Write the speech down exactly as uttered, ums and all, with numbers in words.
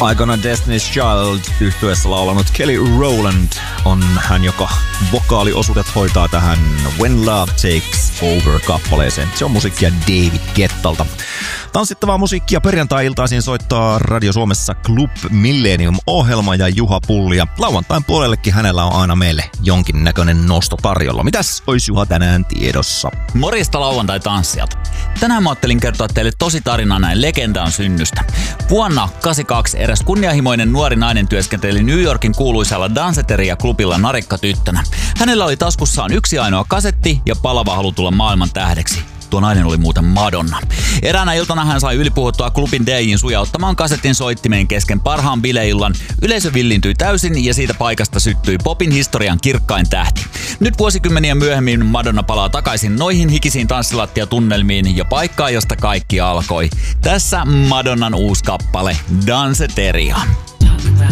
Aikana Destiny's Child -yhtyeessä laulanut Kelly Rowland on hän, joka vokaaliosuudet hoitaa tähän When Love Takes Over-kappaleeseen. Se on musiikkia David Guettalta. Tanssittavaa musiikkia perjantai-iltaisin soittaa Radio Suomessa Club Millennium-ohjelma ja Juha Pulli. Ja lauantain puolellekin hänellä on aina meille jonkin näköinen nosto tarjolla. Mitäs olisi Juha tänään tiedossa? Morjesta lauantai-tanssijat. Tänään mä ajattelin kertoa teille tosi tarinaa näin legendan synnystä. Vuonna kahdeksankymmentäkaksi eräs kunnianhimoinen nuori nainen työskenteli New Yorkin kuuluisalla Danceteria-klubilla narikkatyttönä. Hänellä oli taskussaan yksi ainoa kasetti ja palava halu tulla maailman tähdeksi. Tuo nainen oli muuten Madonna. Eräänä iltana hän sai ylipuhuttua klubin D J:n sujauttamaan kasetin soittimeen kesken parhaan bileillan. Yleisö villintyi täysin ja siitä paikasta syttyi popin historian kirkkain tähti. Nyt vuosikymmeniä myöhemmin Madonna palaa takaisin noihin hikisiin tanssilattiatunnelmiin ja paikkaan, josta kaikki alkoi. Tässä Madonnan uusi kappale Danceteria.